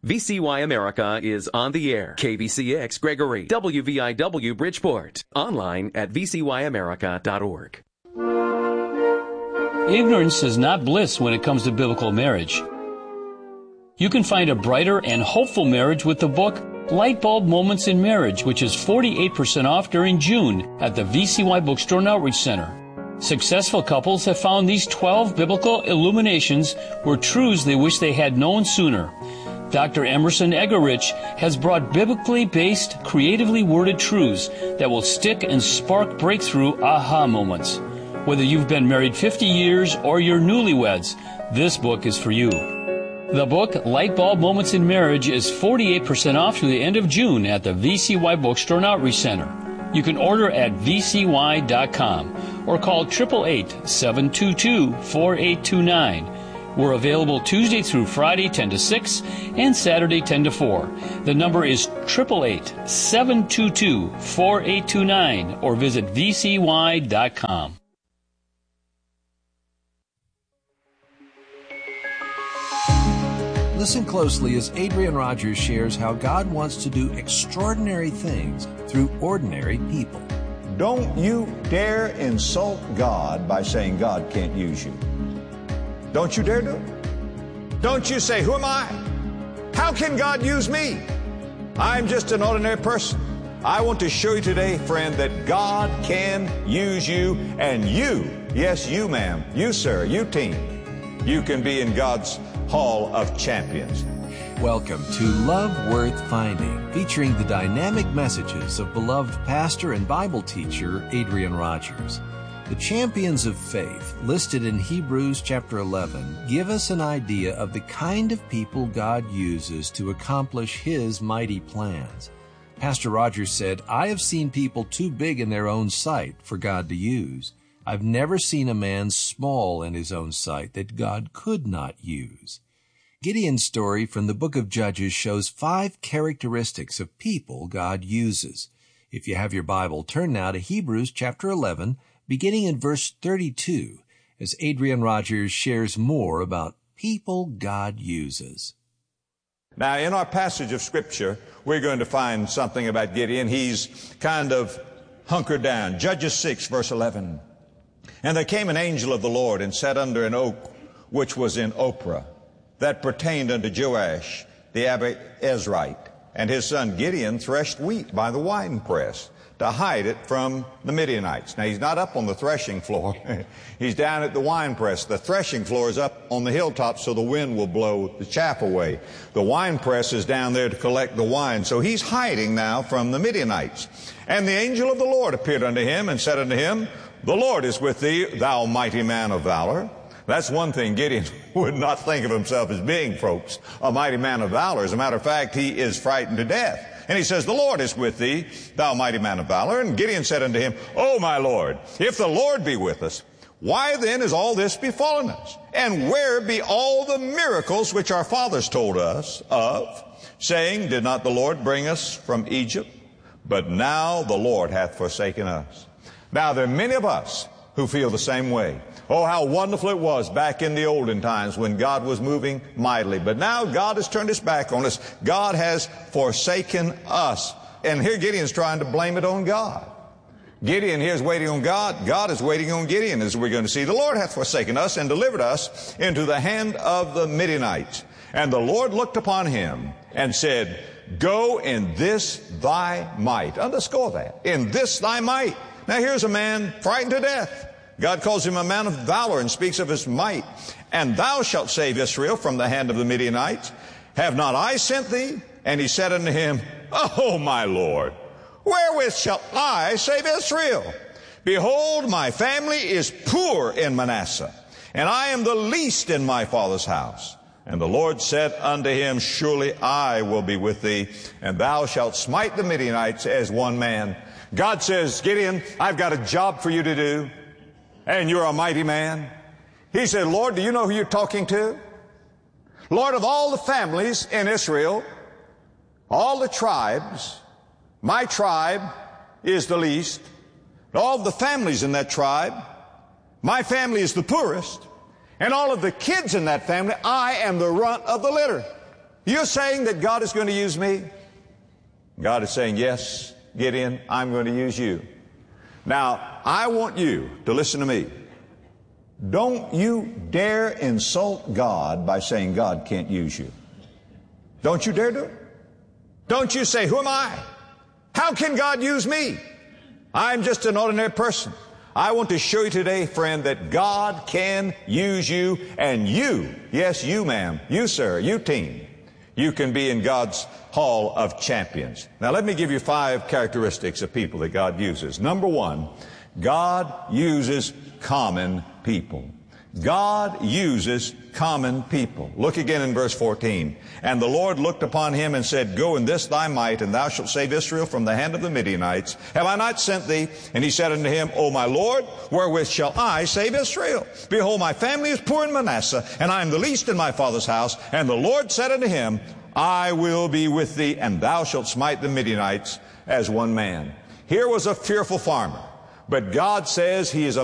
VCY America is on the air. KBCX Gregory, WVIW Bridgeport. Online at vcyamerica.org. Ignorance is not bliss when it comes to biblical marriage. You can find a brighter and hopeful marriage with the book Light Bulb Moments in Marriage, which is 48% off during June at the VCY Bookstore and Outreach Center. Successful couples have found these 12 biblical illuminations were truths they wish they had known sooner. Dr. Emerson Egerich has brought biblically based, creatively worded truths that will stick and spark breakthrough aha moments. Whether you've been married 50 years or you're newlyweds, this book is for you. The book, Light Bulb Moments in Marriage, is 48% off through the end of June at the VCY Bookstore and Outreach Center. You can order at vcy.com or call 888-722-4829. We're available Tuesday through Friday 10 to 6 and Saturday 10 to 4. The number is 888-722-4829 or visit vcy.com. Listen closely as Adrian Rogers shares how God wants to do extraordinary things through ordinary people. Don't you dare insult God by saying God can't use you. Don't you dare do it. Don't you say, who am I? How can God use me? I'm just an ordinary person. I want to show you today, friend, that God can use you, and you, yes, you, ma'am, you, sir, you, team, you can be in God's Hall of Champions. Welcome to Love Worth Finding, featuring the dynamic messages of beloved pastor and Bible teacher Adrian Rogers. The champions of faith, listed in Hebrews chapter 11, give us an idea of the kind of people God uses to accomplish His mighty plans. Pastor Rogers said, I have seen people too big in their own sight for God to use. I've never seen a man small in his own sight that God could not use. Gideon's story from the book of Judges shows 5 characteristics of people God uses. If you have your Bible, turn now to Hebrews chapter 11, beginning in verse 32, as Adrian Rogers shares more about people God uses. Now, in our passage of Scripture, we're going to find something about Gideon. He's kind of hunkered down. Judges 6, verse 11. And there came an angel of the Lord and sat under an oak which was in Ophrah, that pertained unto Joash the Abiezrite. And his son Gideon threshed wheat by the winepress to hide it from the Midianites. Now, he's not up on the threshing floor. He's down at the winepress. The threshing floor is up on the hilltop so the wind will blow the chaff away. The winepress is down there to collect the wine. So he's hiding now from the Midianites. And the angel of the Lord appeared unto him and said unto him, The Lord is with thee, thou mighty man of valor. That's one thing Gideon would not think of himself as being, folks, a mighty man of valor. As a matter of fact, he is frightened to death. And he says, The Lord is with thee, thou mighty man of valor. And Gideon said unto him, O my Lord, if the Lord be with us, why then is all this befallen us? And where be all the miracles which our fathers told us of, saying, Did not the Lord bring us from Egypt? But now the Lord hath forsaken us. Now there are many of us who feel the same way. Oh, how wonderful it was back in the olden times when God was moving mightily. But now God has turned his back on us. God has forsaken us. And here Gideon's trying to blame it on God. Gideon here is waiting on God. God is waiting on Gideon, as we're going to see. The Lord hath forsaken us and delivered us into the hand of the Midianites. And the Lord looked upon him and said, Go in this thy might. Underscore that. In this thy might. Now here's a man frightened to death. God calls him a man of valor and speaks of his might. And thou shalt save Israel from the hand of the Midianites. Have not I sent thee? And he said unto him, O my Lord, wherewith shall I save Israel? Behold, my family is poor in Manasseh, and I am the least in my father's house. And the Lord said unto him, Surely I will be with thee, and thou shalt smite the Midianites as one man. God says, Gideon, I've got a job for you to do. And you're a mighty man. He said, Lord, do you know who you're talking to? Lord, of all the families in Israel, all the tribes, my tribe is the least. All of the families in that tribe, my family is the poorest. And all of the kids in that family, I am the runt of the litter. You're saying that God is going to use me? God is saying, yes, Gideon, I'm going to use you. Now, I want you to listen to me. Don't you dare insult God by saying God can't use you. Don't you dare do it. Don't you say, who am I? How can God use me? I'm just an ordinary person. I want to show you today, friend, that God can use you, and you, yes, you, ma'am, you, sir, you, teen, you can be in God's Hall of Champions. Now, let me give you 5 characteristics of people that God uses. Number 1, God uses common people. God uses common people. Look again in verse 14. And the Lord looked upon him and said, go in this thy might, and thou shalt save Israel from the hand of the Midianites. Have I not sent thee? And he said unto him, O my Lord, wherewith shall I save Israel? Behold, my family is poor in Manasseh, and I am the least in my father's house. And the Lord said unto him, I will be with thee, and thou shalt smite the Midianites as one man. Here was a fearful farmer, but God says he is a